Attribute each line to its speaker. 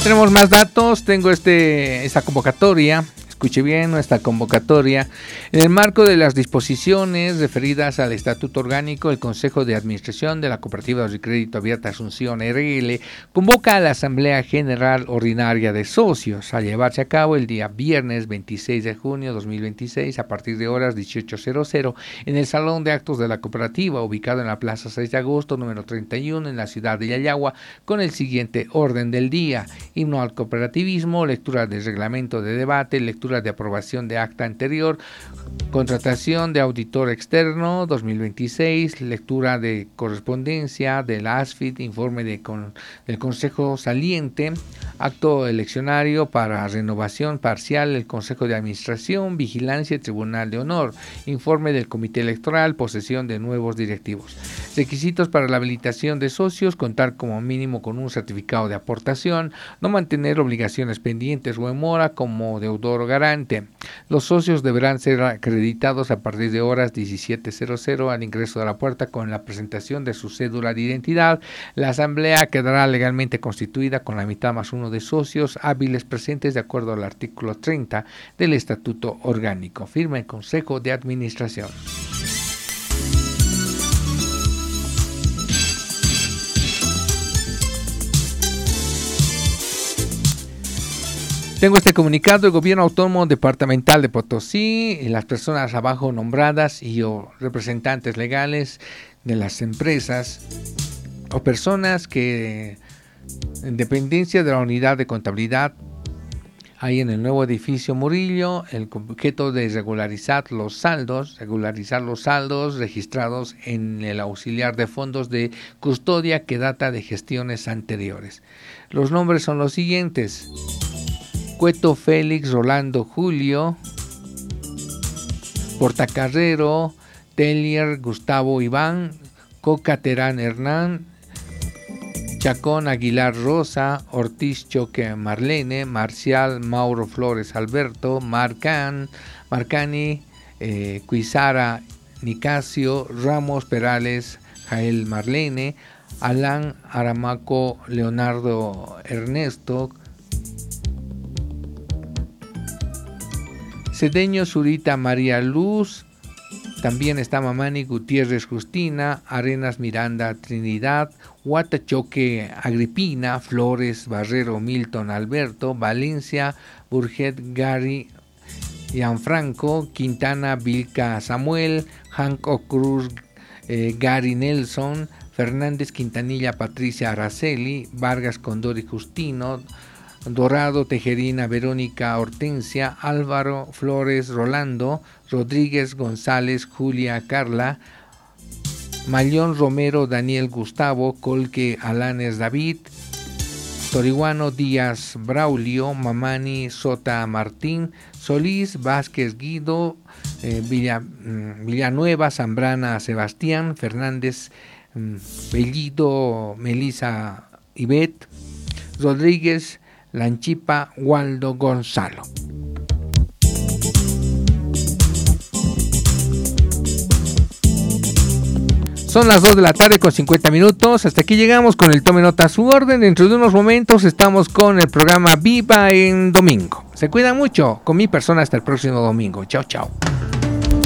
Speaker 1: Tenemos más datos, tengo esta convocatoria. Escuche bien nuestra convocatoria. En el marco de las disposiciones referidas al Estatuto Orgánico, el Consejo de Administración de la Cooperativa de Crédito Abierta Asunción RL convoca a la Asamblea General Ordinaria de Socios a llevarse a cabo el día viernes 26 de junio de 2026 a partir de horas 18:00 en el Salón de Actos de la Cooperativa, ubicado en la Plaza 6 de Agosto, número 31, en la ciudad de Yayagua, con el siguiente orden del día: himno al cooperativismo, lectura del reglamento de debate, lectura de aprobación de acta anterior, contratación de auditor externo 2026, lectura de correspondencia de la ASFID, informe del Consejo Saliente, acto eleccionario para renovación parcial del Consejo de Administración, vigilancia y Tribunal de Honor, informe del Comité Electoral, posesión de nuevos directivos. Requisitos para la habilitación de socios: contar como mínimo con un certificado de aportación, no mantener obligaciones pendientes o en mora como deudor o garante. Los socios deberán ser acreditados a partir de horas 17:00 al ingreso de la puerta con la presentación de su cédula de identidad. La asamblea quedará legalmente constituida con la mitad más uno de socios hábiles presentes de acuerdo al artículo 30 del Estatuto Orgánico. Firma el Consejo de Administración. Tengo este comunicado: el Gobierno Autónomo Departamental de Potosí, las personas abajo nombradas y o representantes legales de las empresas o personas que, en dependencia de la unidad de contabilidad, hay en el nuevo edificio Murillo, el objeto de regularizar los saldos registrados en el auxiliar de fondos de custodia que data de gestiones anteriores. Los nombres son los siguientes: Cueto Félix Rolando Julio, Portacarrero Tellier Gustavo Iván, Coca Terán Hernán, Chacón Aguilar Rosa, Ortiz Choque Marlene, Marcial Mauro Flores Alberto, Marcani Cuizara Nicasio, Ramos Perales Jael Marlene, Alan Aramaco Leonardo Ernesto, Cedeño Zurita María Luz, también está Mamani Gutiérrez Justina, Arenas Miranda Trinidad, Huatachoque Agripina, Flores Barrero Milton Alberto, Valencia Burget Gary Gianfranco, Quintana Vilca Samuel, Hancock Cruz Gary Nelson, Fernández Quintanilla Patricia Araceli, Vargas Condori Justino, Dorado Tejerina Verónica Hortensia, Álvaro Flores Rolando, Rodríguez González Julia Carla, Mallón Romero Daniel Gustavo, Colque Alanes David, Torihuano Díaz Braulio, Mamani Sota Martín, Solís Vázquez Guido, Villanueva Zambrana Sebastián, Fernández Bellido Melisa Ivette, Rodríguez Lanchipa Waldo Gonzalo. Son las 2 de la tarde con 50 minutos. Hasta aquí llegamos con el Tome Nota a su orden. Dentro de unos momentos estamos con el programa Viva en Domingo. Se cuidan mucho. Con mi persona hasta el próximo domingo. Chao, chao.